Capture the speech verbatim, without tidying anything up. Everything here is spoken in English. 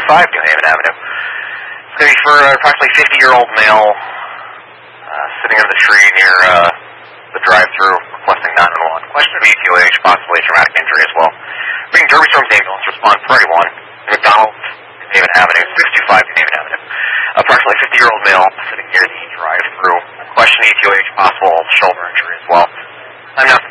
five New Haven Avenue. It's going to be for an approximately fifty-year-old male uh, sitting under the tree near uh, the drive-thru requesting nine one one. Question of E T O H, possibly a traumatic injury as well. Bring Derby Storm's ambulance, respond priority one, McDonald's, New Haven Avenue, six two five New Haven Avenue. Approximately fifty-year-old male sitting near the drive-thru. Question E T O H, possible shoulder injury as well. I'm now